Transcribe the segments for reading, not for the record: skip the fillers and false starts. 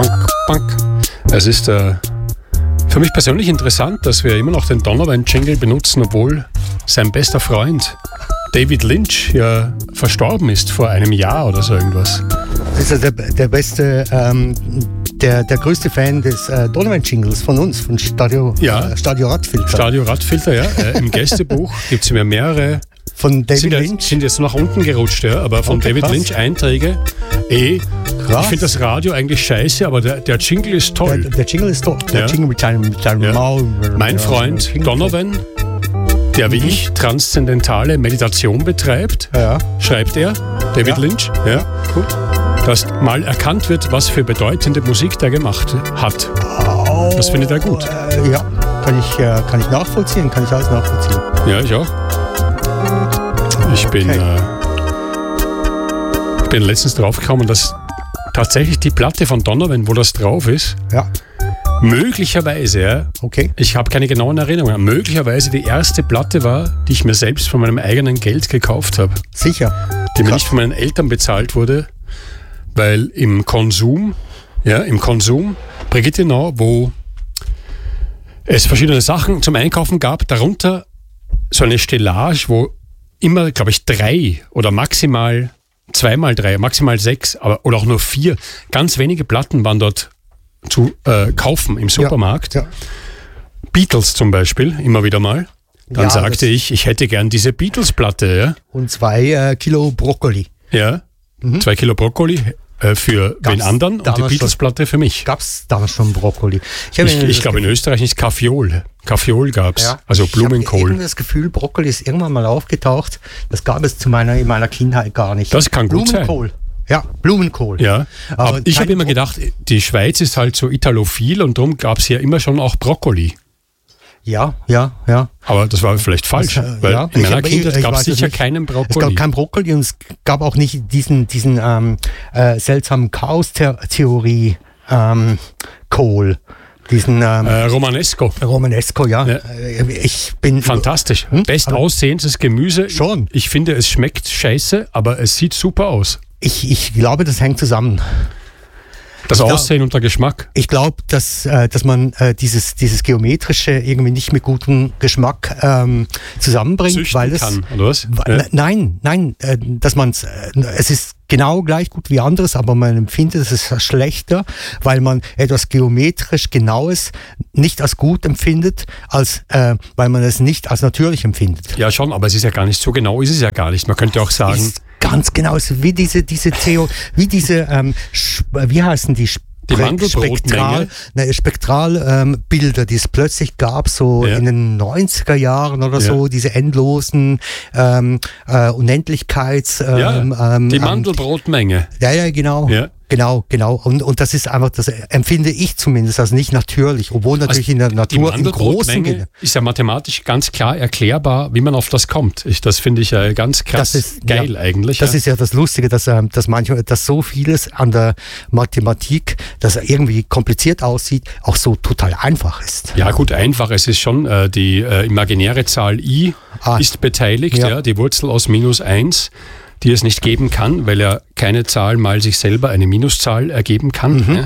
Bank, Bank. Es ist für mich persönlich interessant, dass wir immer noch den Donovan-Jingle benutzen, obwohl sein bester Freund David Lynch ja verstorben ist vor einem Jahr oder so irgendwas. Das ist der beste, der größte Fan des Donovan-Jingles von uns, von Stadio Radfilter. Stadio Radfilter, ja. Im Gästebuch gibt es mir mehrere. Von David Lynch? Sind jetzt nach unten gerutscht, ja, aber von David Lynch Einträge. Ich finde das Radio eigentlich scheiße, aber der Jingle ist toll. Der Jingle ist toll. Der Jingle mit seinem Maul. Mein Freund Donovan, der wie ich transzendentale Meditation betreibt, schreibt er, David Lynch, gut. Dass mal erkannt wird, was für bedeutende Musik der gemacht hat. Das findet er gut. Ja, kann ich nachvollziehen, kann ich alles nachvollziehen. Ja, ich auch. Ich bin letztens draufgekommen, dass tatsächlich die Platte von Donovan, wo das drauf ist, möglicherweise, ich habe keine genauen Erinnerungen, möglicherweise die erste Platte war, die ich mir selbst von meinem eigenen Geld gekauft habe. Sicher. Die mir nicht von meinen Eltern bezahlt wurde, weil im Konsum, Brigitte, wo es verschiedene Sachen zum Einkaufen gab, darunter so eine Stellage, wo immer, glaube ich, 3 oder maximal 2x3, maximal 6 oder auch nur 4, ganz wenige Platten waren dort zu kaufen im Supermarkt. Ja. Beatles zum Beispiel, immer wieder mal. Dann sagte ich hätte gern diese Beatles-Platte. Ja? Und 2 Kilo Brokkoli. Ja, 2 Kilo Brokkoli für den anderen und die Beatles-Platte für mich. Gab es damals schon Brokkoli? Ich glaube in Österreich nicht Kaffeeol. Kaffeeol gab es, also Blumenkohl. Ich habe das Gefühl, Brokkoli ist irgendwann mal aufgetaucht. Das gab es in meiner Kindheit gar nicht. Das kann gut sein. Ja, Blumenkohl. Ja, aber ich habe immer gedacht, die Schweiz ist halt so italophil und darum gab es ja immer schon auch Brokkoli. Ja. Aber das war vielleicht falsch, weil in meiner Kindheit gab es sicher keinen Brokkoli. Es gab keinen Brokkoli und es gab auch nicht diesen seltsamen Chaos-Theorie Kohl. Diesen Romanesco. Romanesco, ja. Ich bin fantastisch. Bestaussehendes Gemüse. Schon. Ich finde, es schmeckt scheiße, aber es sieht super aus. Ich glaube, das hängt zusammen. Das Aussehen und der Geschmack. Ich glaube, dass man dieses Geometrische irgendwie nicht mit gutem Geschmack zusammenbringt. Züchten weil es kann, oder was? Nein, dass man es ist genau gleich gut wie anderes, aber man empfindet es als schlechter, weil man etwas geometrisch Genaues nicht als gut empfindet, als weil man es nicht als natürlich empfindet. Ja schon, aber es ist ja gar nicht so genau, ist es ja gar nicht. Man könnte auch sagen... Ist ganz genau, wie diese wie heißen die Spektralbilder, die es plötzlich gab, so in den 90er Jahren oder so, diese endlosen Unendlichkeits... die Mandelbrotmenge. Ja, genau. Ja. Genau. Und das ist einfach, das empfinde ich zumindest als nicht natürlich, obwohl natürlich in der Natur im Großen... ist ja mathematisch ganz klar erklärbar, wie man auf das kommt. Das finde ich ja ganz krass geil eigentlich. Das ist ja das Lustige, dass so vieles an der Mathematik, das irgendwie kompliziert aussieht, auch so total einfach ist. Ja gut, einfach. Es ist schon die imaginäre Zahl i ist beteiligt, die Wurzel aus -1. Die es nicht geben kann, weil ja keine Zahl mal sich selber eine Minuszahl ergeben kann.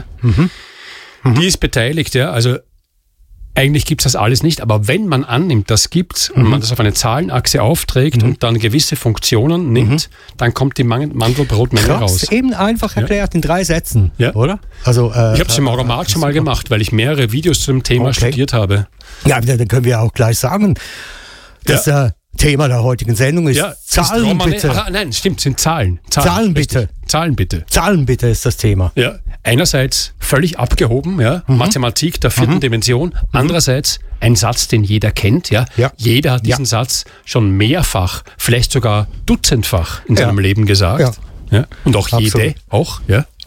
Die ist beteiligt, also eigentlich gibt es das alles nicht, aber wenn man annimmt, das gibt's und man das auf eine Zahlenachse aufträgt und dann gewisse Funktionen nimmt, dann kommt die Mandelbrotmenge raus. Eben einfach erklärt in 3 Sätzen, oder? Also, ich habe es im Automat schon mal gemacht, weil ich mehrere Videos zu dem Thema studiert habe. Ja, dann können wir auch gleich sagen, dass Thema der heutigen Sendung ist Zahlen bitte. Nein, stimmt, sind Zahlen. Zahlen bitte. Zahlen bitte. Zahlen bitte ist das Thema. Ja, einerseits völlig abgehoben, Mathematik der 4. Dimension. Andererseits ein Satz, den jeder kennt, Jeder hat diesen Satz schon mehrfach, vielleicht sogar dutzendfach in seinem Leben gesagt. Ja. Und auch jede auch,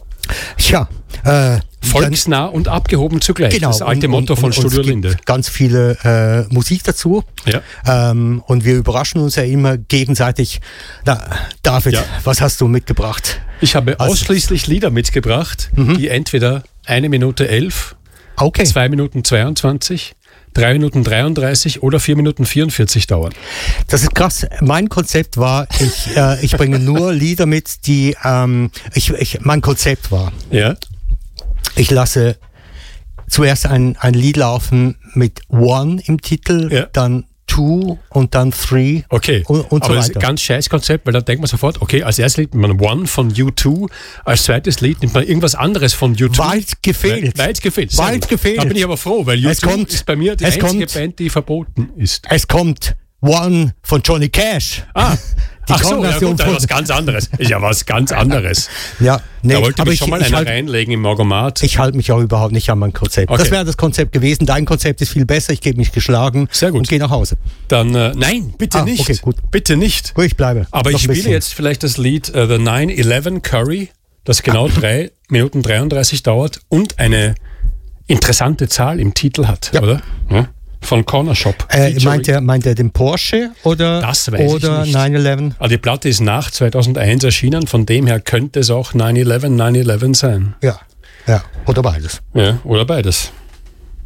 Tja, volksnah und abgehoben zugleich. Genau, das alte Motto von Studio Linde. Ganz viele Musik dazu. Ja. Und wir überraschen uns ja immer gegenseitig. David, was hast du mitgebracht? Ich habe ausschließlich Lieder mitgebracht, die entweder 1 Minute 11, 2 Minuten 22, 3 Minuten 33 oder 4 Minuten 44 dauern. Das ist krass. Mein Konzept war, ich bringe nur Lieder mit, die mein Konzept war. Ja. Ich lasse zuerst ein Lied laufen mit One im Titel, dann Two und dann Three und so weiter. Aber das ist ein ganz scheiß Konzept, weil da denkt man sofort, okay, als erstes Lied nimmt man One von U2, als zweites Lied nimmt man irgendwas anderes von U2. Weit gefehlt. Weit gefehlt. Da bin ich aber froh, weil U2 ist bei mir die einzige Band, die verboten ist. Es kommt One von Johnny Cash. Ach so, ja gut, das ist was ganz anderes. Ist ja was ganz anderes. Ja, nee, da wollte ich schon mal einer reinlegen im Morgomat. Ich halte mich auch überhaupt nicht an mein Konzept. Okay. Das wäre das Konzept gewesen. Dein Konzept ist viel besser. Ich gebe mich geschlagen. Sehr gut. Und gehe nach Hause. Dann, nein, bitte nicht. Okay, gut. Bitte nicht. Gut, ich bleibe. Aber ich spiele jetzt vielleicht das Lied The 9/11 Curry, das genau 3 Minuten 33 dauert und eine interessante Zahl im Titel hat, oder? Ja. Von Corner Shop. Meint er den Porsche oder 9/11? Also die Platte ist nach 2001 erschienen, von dem her könnte es auch 9/11 sein. Ja, oder beides. Ja, oder beides.